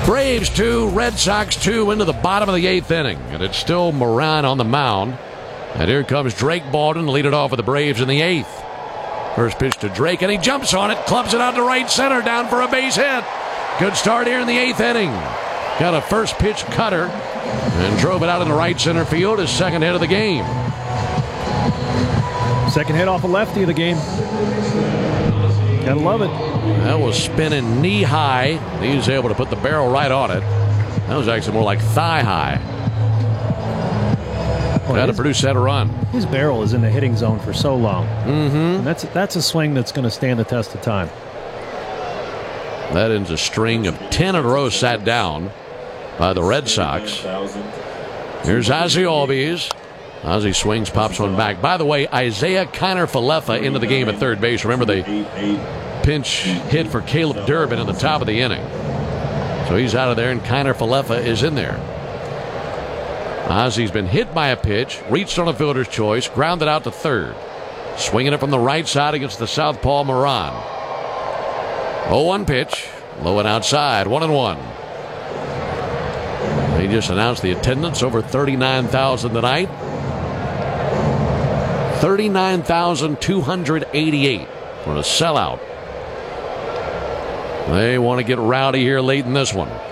Braves 2, Red Sox 2 into the bottom of the 8th inning. And it's still Moran on the mound. And here comes Drake Baldwin to lead it off with the Braves in the 8th. First pitch to Drake, and he jumps on it, clubs it out to right center, down for a base hit. Good start here in the 8th inning. Got a first pitch cutter and drove it out in the right center field. His second hit of the game. Second hit off a lefty of the game. Gotta love it. That was spinning knee high. He was able to put the barrel right on it. That was actually more like thigh high. Got to produce that run. His barrel is in the hitting zone for so long. Mm-hmm. And that's a swing that's going to stand the test of time. That ends a string of 10 in a row sat down by the Red Sox. Here's Ozzie Albies. Ozzie swings, pops one back. By the way, Isaiah Kiner-Falefa into the game at third base. Remember the pinch hit for Caleb Durbin in the top of the inning. So he's out of there, and Kiner-Falefa is in there. Ozzie's been hit by a pitch, reached on a fielder's choice, grounded out to third. Swinging it from the right side against the southpaw Moran. 0-1 pitch, low and outside, 1-1. They just announced the attendance over 39,000 tonight. 39,288 for a sellout. They want to get rowdy here late in this one.